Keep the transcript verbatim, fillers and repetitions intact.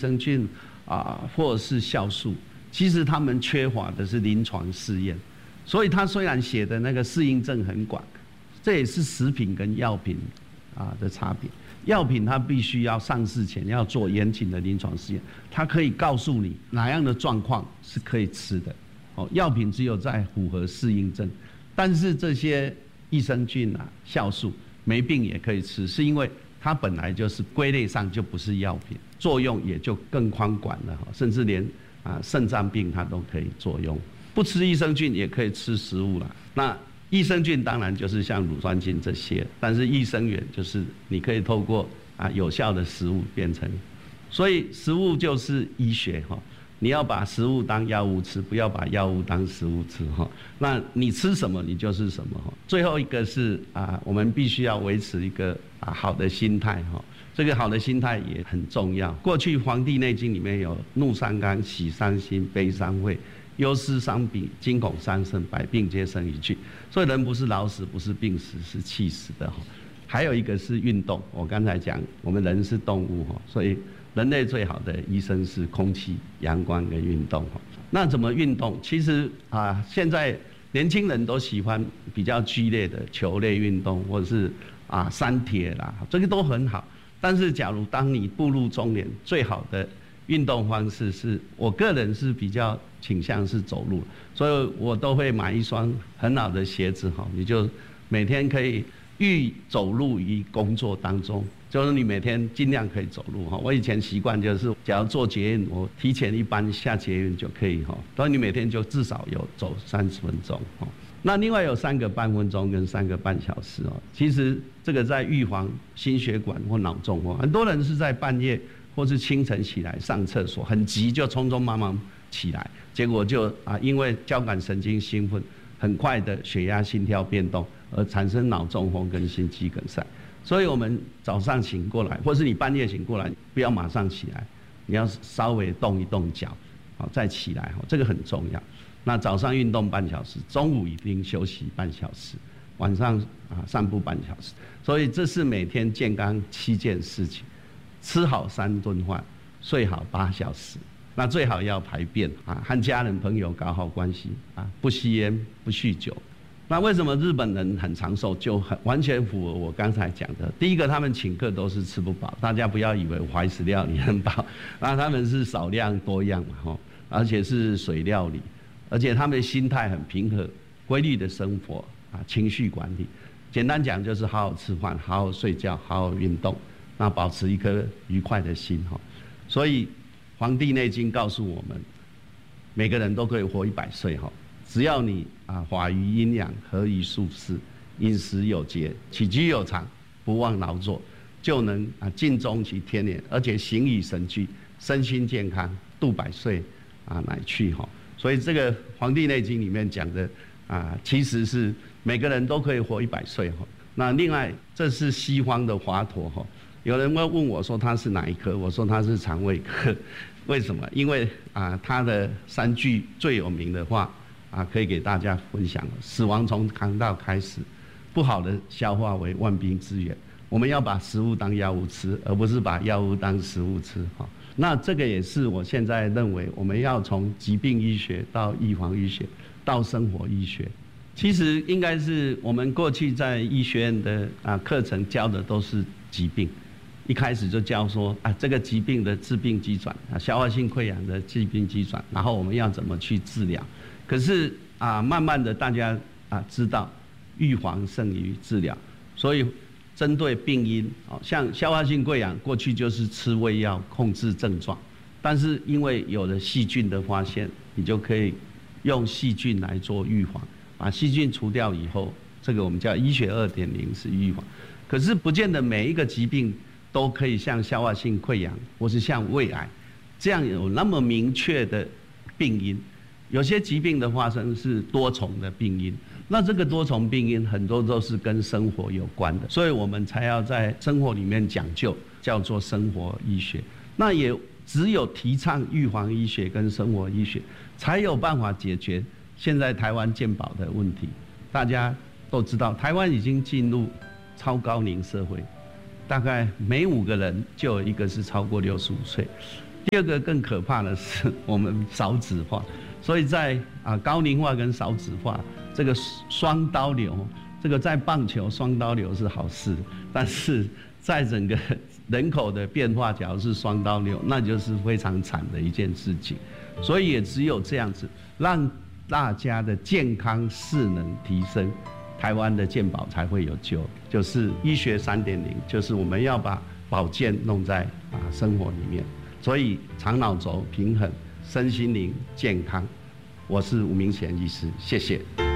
生菌啊，或者是酵素，其实他们缺乏的是临床试验。所以他虽然写的那个适应症很广，这也是食品跟药品啊的差别。药品它必须要上市前要做严谨的临床试验，它可以告诉你哪样的状况是可以吃的。哦，药品只有在符合适应症，但是这些益生菌啊、酵素没病也可以吃，是因为它本来就是归类上就不是药品，作用也就更宽广了，甚至连啊肾脏病它都可以作用。不吃益生菌也可以吃食物啦。那益生菌当然就是像乳酸菌这些，但是益生元就是你可以透过啊有效的食物变成，所以食物就是医学哈。你要把食物当药物吃，不要把药物当食物吃哈。那你吃什么，你就是什么哈。最后一个是啊，我们必须要维持一个啊好的心态哈。这个好的心态也很重要。过去《黄帝内经》里面有怒伤肝、喜伤心、悲伤肺。忧思伤脾，惊恐伤肾，百病皆生于气。所以人不是老死，不是病死，是气死的。还有一个是运动，我刚才讲，我们人是动物，所以人类最好的医生是空气、阳光跟运动。那怎么运动？其实啊，现在年轻人都喜欢比较剧烈的球类运动，或者是啊三铁啦，这个都很好。但是假如当你步入中年，最好的运动方式是我个人是比较倾向是走路，所以我都会买一双很好的鞋子哈，你就每天可以寓走路于工作当中，就是你每天尽量可以走路哈。我以前习惯就是，假如坐捷运，我提前一班下捷运就可以哈，所以你每天就至少有走三十分钟哈。那另外有三个半分钟跟三个半小时哦，其实这个在预防心血管或脑中风，很多人是在半夜或是清晨起来上厕所，很急就匆匆忙忙起来，结果就啊因为交感神经兴奋，很快的血压、心跳变动，而产生脑中风跟心肌梗塞。所以我们早上醒过来，或是你半夜醒过来，不要马上起来，你要稍微动一动脚，好再起来，这个很重要。那早上运动半小时，中午一定休息半小时，晚上啊散步半小时。所以这是每天健康七件事情：吃好三顿饭，睡好八小时。那最好要排便啊，和家人朋友搞好关系啊，不吸烟不酗酒。那为什么日本人很长寿，就很完全符合我刚才讲的。第一个，他们请客都是吃不饱，大家不要以为怀石料理很饱，那他们是少量多样嘛吼，而且是水料理，而且他们的心态很平和，规律的生活啊，情绪管理。简单讲就是好好吃饭，好好睡觉，好好运动，那保持一颗愉快的心哈。所以《黄帝内经》告诉我们，每个人都可以活一百岁哈。只要你啊，法于阴阳，合于术士，饮食有节，起居有常，不忘劳作，就能啊尽终其天年，而且形以神俱，身心健康，度百岁啊乃去哈。所以这个《黄帝内经》里面讲的啊，其实是每个人都可以活一百岁哈。那另外，这是西方的华佗哈。有人会问我说他是哪一科？我说他是肠胃科。为什么？因为啊，他的三句最有名的话。啊，可以给大家分享。死亡从肠道开始，不好的消化为万病之源。我们要把食物当药物吃，而不是把药物当食物吃。哈，那这个也是我现在认为，我们要从疾病医学到预防医学，到生活医学。其实应该是我们过去在医学院的啊课程教的都是疾病，一开始就教说啊这个疾病的致病机转啊，消化性溃疡的致病机转，然后我们要怎么去治疗。可是啊，慢慢的大家啊知道，预防胜于治疗，所以针对病因，哦，像消化性溃疡，过去就是吃胃药控制症状，但是因为有了细菌的发现，你就可以用细菌来做预防，把细菌除掉以后，这个我们叫医学二点零是预防。可是不见得每一个疾病都可以像消化性溃疡或是像胃癌这样有那么明确的病因。有些疾病的发生是多重的病因，那这个多重病因很多都是跟生活有关的，所以我们才要在生活里面讲究，叫做生活医学。那也只有提倡预防医学跟生活医学，才有办法解决现在台湾健保的问题。大家都知道，台湾已经进入超高龄社会，大概每五个人就有一个是超过六十五岁。 第二个更可怕的是我们少子化，所以在啊高龄化跟少子化这个双刀流，这个在棒球双刀流是好事，但是在整个人口的变化，假如是双刀流，那就是非常惨的一件事情。所以也只有这样子，让大家的健康势能提升，台湾的健保才会有救。就是医学 三点零， 就是我们要把保健弄在啊生活里面。所以肠脑轴平衡，身心灵健康。我是吴明贤医师，谢谢。